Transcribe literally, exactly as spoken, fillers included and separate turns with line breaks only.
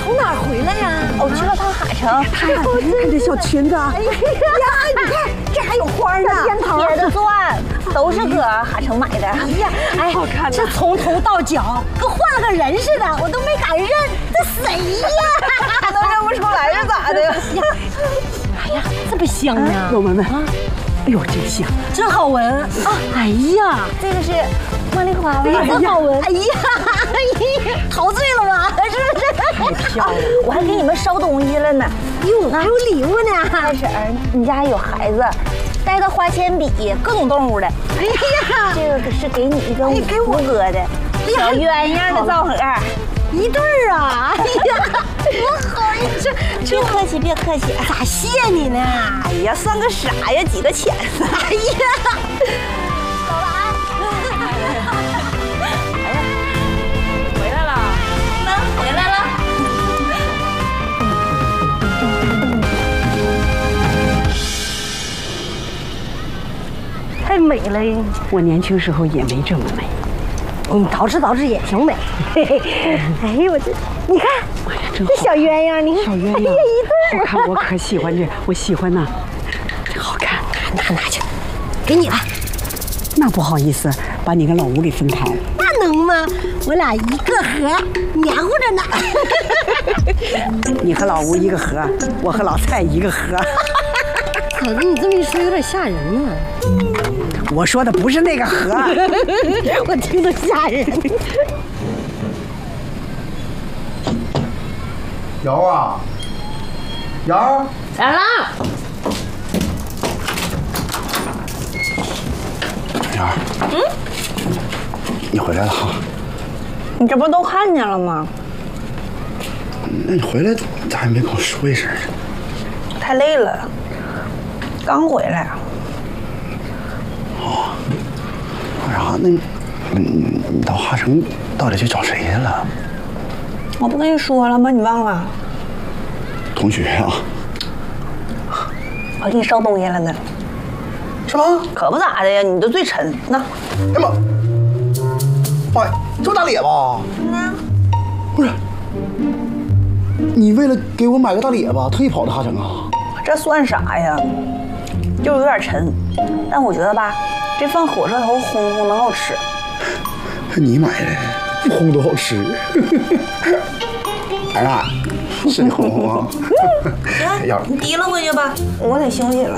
从哪儿回来呀？
我去了趟海城。
太好了，看这小裙子啊！哎呀，你看这还有花呢，
尖头的钻，都是搁海城买的。
哎呀，哎，好看！这从头到脚跟换了个人似的，我都没敢认，这谁呀？
都认不出来是咋的？
哎呀，这么香呢！
老闻闻啊！哎呦，真香，
真好闻啊！哎呀，
这个是茉莉花味，
真好闻！哎呀，哎呀，陶醉了吧？是不是？
太漂亮！
我还给你们捎东西了呢。
哟，还有礼物呢！
大婶儿，你家还有孩子，带个花铅笔，各种动物的。
哎呀，
这个是给你一个吴哥的小鸳鸯的皂盒。
一对儿啊！哎呀，多好呀！这
别客气，别客气，
咋谢你呢？
哎呀，算个啥呀？几个钱？
哎呀，
走了啊！哎呀，回来了，能回来了。
太美了！
我年轻时候也没这么美。
你捯饬捯饬也挺美。嘿嘿，哎呦我这，你看，
哎呀，真好！
这小鸳鸯，你看，
小鸳鸯，
哎呀，一对
好看，我可喜欢这，我喜欢呐，真好看。
拿拿去，给你了。
那不好意思，把你跟老吴给分开了。
那能吗？我俩一个盒，黏糊着呢。
你和老吴一个盒，我和老蔡一个盒。
嫂子，你这么一说有点吓人呢。
我说的不是那个盒，
我听着吓人。
瑶啊，瑶，
来了。
瑶，嗯，你回来了哈。
你这不都看见了吗？
那你回来咋还没跟我说一声呢？
太累了，刚回来。
哦，干啥呢？你你到哈城到底去找谁去了？
我不跟你说了吗？你忘了？
同学啊。
我给你捎东西了呢。
是吗？
可不咋的呀，你这最沉。那，
哎妈，妈，这么大咧巴？
那
不是，你为了给我买个大咧巴，特意跑到哈城啊？
这算啥呀？就是有点沉，但我觉得吧，这放火车头烘烘能好吃。
你买的，不烘都好吃。儿啊，是你烘烘啊。
行，你提了回去吧，我得休息了。